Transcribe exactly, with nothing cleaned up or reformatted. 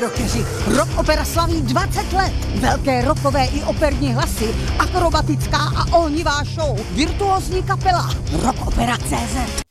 rockeři, rock opera slaví dvacet let. Velké rockové i operní hlasy, akrobatická a ohnivá show, virtuózní kapela, rock opera tečka cé zet.